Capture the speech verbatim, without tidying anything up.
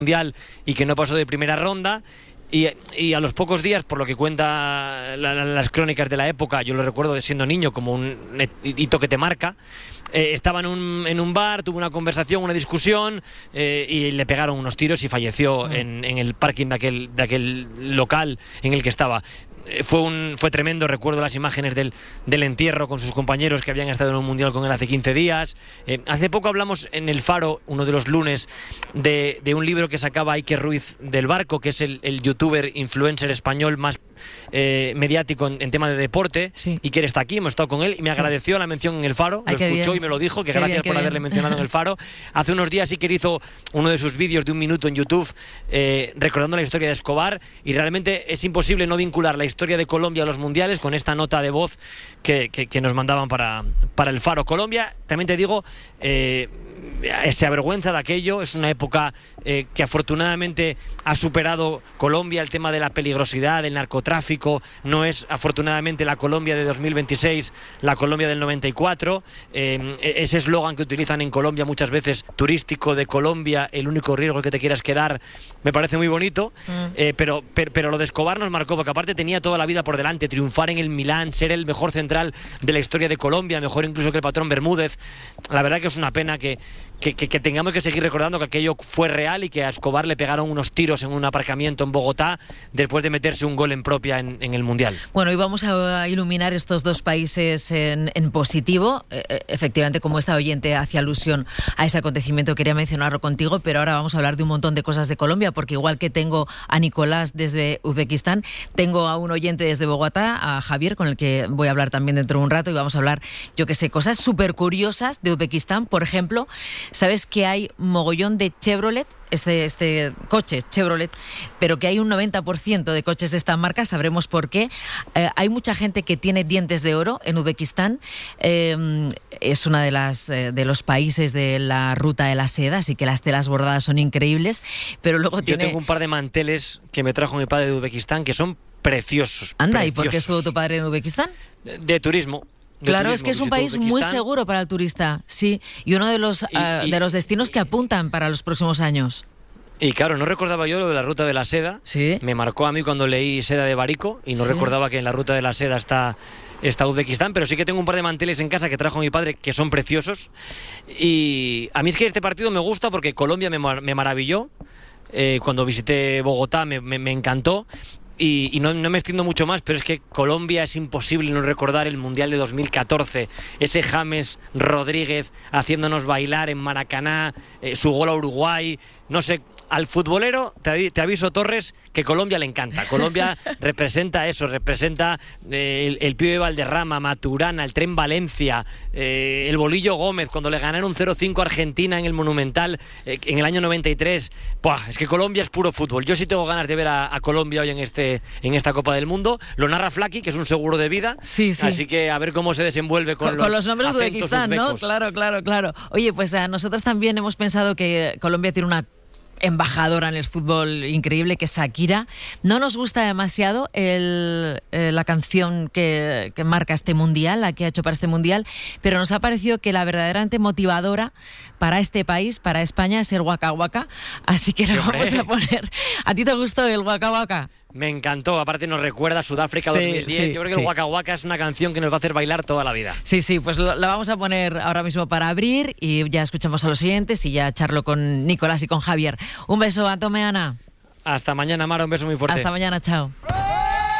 mundial y que no pasó de primera ronda. Y, y a los pocos días, por lo que cuenta la, la, las crónicas de la época, yo lo recuerdo de siendo niño como un hito que te marca, eh, estaba en un, en un bar, tuvo una conversación, una discusión, eh, y le pegaron unos tiros y falleció mm. en, en el parking de aquel, de aquel local en el que estaba. Fue un fue tremendo, recuerdo las imágenes del, del entierro con sus compañeros que habían estado en un mundial con él hace quince días. Eh, hace poco hablamos en El Faro, uno de los lunes, de, de un libro que sacaba Iker Ruiz del Barco, que es el, el youtuber influencer español más eh, mediático en, en tema de deporte, sí. y que está aquí, hemos estado con él y me agradeció sí. la mención en El Faro. Ay, lo escuchó bien. Y me lo dijo, que qué gracias bien, por haberle bien. mencionado en El Faro. Hace unos días Iker hizo uno de sus vídeos de un minuto en YouTube eh, recordando la historia de Escobar, y realmente es imposible no vincular la historia de Colombia a los mundiales con esta nota de voz que, que, que nos mandaban para, para El Faro. Colombia, también te digo, eh, se avergüenza de aquello. Es una época eh, que afortunadamente ha superado Colombia el tema de la peligrosidad, del narcotráfico. No es afortunadamente la Colombia de dos mil veintiséis, la Colombia del noventa y cuatro. Eh, ese eslogan que utilizan en Colombia muchas veces, turístico de Colombia, el único riesgo que te quieras quedar, me parece muy bonito. Mm. Eh, pero, pero, pero lo de Escobar nos marcó, porque aparte tenía toda la vida por delante, triunfar en el Milán, ser el mejor central de la historia de Colombia, mejor incluso que el patrón Bermúdez. La verdad que es una pena que Que, que, que tengamos que seguir recordando que aquello fue real y que a Escobar le pegaron unos tiros en un aparcamiento en Bogotá después de meterse un gol en propia en, en el Mundial. Bueno, y vamos a iluminar estos dos países en, en positivo. Eh, efectivamente, como esta oyente hacía alusión a ese acontecimiento, quería mencionarlo contigo, pero ahora vamos a hablar de un montón de cosas de Colombia, porque igual que tengo a Nicolás desde Uzbekistán, tengo a un oyente desde Bogotá, a Javier, con el que voy a hablar también dentro de un rato, y vamos a hablar, yo que sé, cosas súper curiosas de Uzbekistán. Por ejemplo, ¿sabes que hay mogollón de Chevrolet? Este, este coche, Chevrolet, pero que hay un noventa por ciento de coches de esta marca, sabremos por qué. Eh, hay mucha gente que tiene dientes de oro en Uzbekistán. Eh, es uno de, las, eh, de los países de la ruta de la seda, así que las telas bordadas son increíbles, pero luego Yo tiene... tengo un par de manteles que me trajo mi padre de Uzbekistán que son preciosos. Anda, preciosos. ¿Y por qué estuvo tu padre en Uzbekistán? De, de turismo. De claro, turismo, es que es un país muy seguro para el turista, sí, y uno de los, y, uh, y, de los destinos que apuntan para los próximos años. Y claro, no recordaba yo lo de la ruta de la seda. ¿Sí? Me marcó a mí cuando leí Seda de Barico y no ¿Sí? recordaba que en la ruta de la seda está, está Uzbekistán, pero sí que tengo un par de manteles en casa que trajo mi padre que son preciosos. Y a mí es que este partido me gusta porque Colombia me, me maravilló. Eh, cuando visité Bogotá me, me, me encantó. Y, y no, no me extiendo mucho más, pero es que Colombia es imposible no recordar el Mundial de dos mil catorce, ese James Rodríguez haciéndonos bailar en Maracaná, eh, su gol a Uruguay, no sé. Al futbolero, te, te aviso, Torres, que Colombia le encanta. Colombia representa eso, representa eh, el, el Pibe Valderrama, Maturana, el Tren Valencia, eh, el Bolillo Gómez, cuando le ganaron cero cinco a Argentina en el Monumental eh, en el año noventa y tres. Buah, es que Colombia es puro fútbol. Yo sí tengo ganas de ver a, a Colombia hoy en, este, en esta Copa del Mundo. Lo narra Flaki, que es un seguro de vida. Sí, sí. Así que a ver cómo se desenvuelve con, con los, con los nombres de Uzbekistán, ¿no? Claro, claro, claro. Oye, pues a nosotros también hemos pensado que Colombia tiene una embajadora en el fútbol increíble, que es Shakira. No nos gusta demasiado el, eh, la canción que, que marca este mundial, la que ha hecho para este mundial, pero nos ha parecido que la verdaderamente motivadora para este país, para España, es el Waka Waka, así que nos vamos a poner. ¿A ti te gustó el Waka Waka? Me encantó, aparte nos recuerda a Sudáfrica sí, dos mil diez. Sí, Yo creo que sí. el Waka Waka es una canción que nos va a hacer bailar toda la vida. Sí, sí, pues lo, la vamos a poner ahora mismo para abrir y ya escuchamos a los siguientes y ya charlo con Nicolás y con Javier. Un beso, Antomeana. Hasta mañana, Mara, un beso muy fuerte. Hasta mañana, chao.